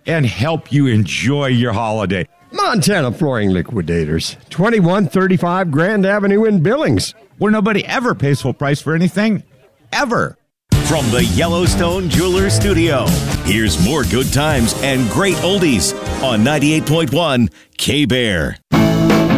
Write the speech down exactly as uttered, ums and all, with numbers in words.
and help you enjoy your holiday. Montana Flooring Liquidators, twenty-one thirty-five Grand Avenue in Billings, where nobody ever pays full price for anything, ever. From the Yellowstone Jewelers Studio, here's more good times and great oldies on ninety-eight point one K-Bear.